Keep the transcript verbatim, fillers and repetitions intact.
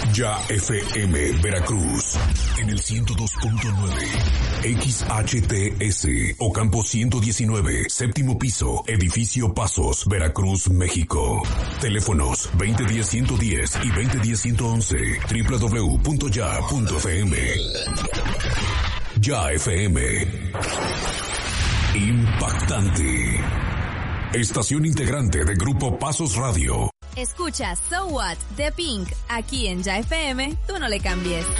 Ya F M Veracruz en el ciento dos punto nueve, X H T S Ocampo ciento diecinueve, séptimo piso, edificio Pasos, Veracruz, México. Teléfonos veinte diez ciento diez y veinte diez ciento once, doble u doble u doble u punto ya punto f m. Ya F M. Impactante. Estación integrante de Grupo Pasos Radio. Escucha So What de Pink aquí en Ya F M, tú no le cambies.